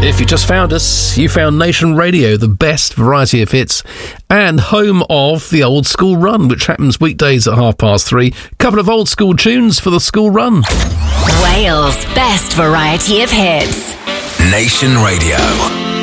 If you just found us, you found Nation Radio, the best variety of hits, and home of the Old School Run, which happens weekdays at 3:30. Couple of old school tunes for the school run. Wales' best variety of hits. Nation Radio.